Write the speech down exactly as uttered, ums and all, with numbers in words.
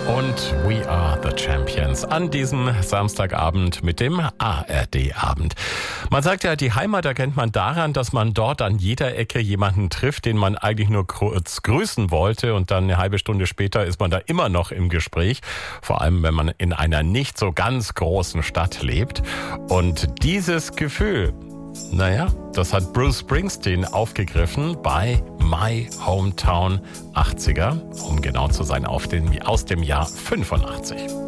Und We Are the Champions an diesem Samstagabend mit dem A R D-Abend. Man sagt ja, die Heimat erkennt man daran, dass man dort an jeder Ecke jemanden trifft, den man eigentlich nur kurz grüßen wollte, und dann eine halbe Stunde später ist man da immer noch im Gespräch. Vor allem, wenn man in einer nicht so ganz großen Stadt lebt. Und dieses Gefühl, naja, das hat Bruce Springsteen aufgegriffen bei My Hometown achtziger, um genau zu sein, auf den, aus dem Jahr fünfundachtzig.